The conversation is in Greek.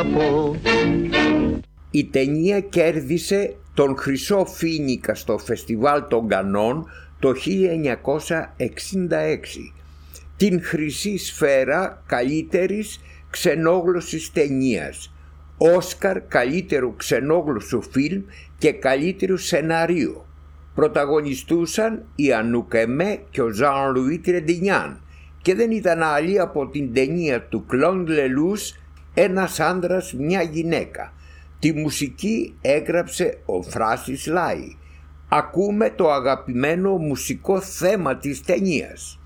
Η ταινία κέρδισε τον Χρυσό Φοίνικα στο Φεστιβάλ των Κανών το 1966, την Χρυσή Σφαίρα καλύτερης ξενόγλωσσης ταινίας, Όσκαρ καλύτερου ξενόγλωσσου φιλμ και καλύτερου σεναρίου. Πρωταγωνιστούσαν η Ανούκ Εμέ και ο Ζαν Λουί Τρεντινιάν και δεν ήταν άλλοι από την ταινία του Κλοντ Λελούς «Ένας άντρας, μια γυναίκα». Τη μουσική έγραψε ο Φράνσις Λάι. Ακούμε το αγαπημένο μουσικό θέμα της ταινίας.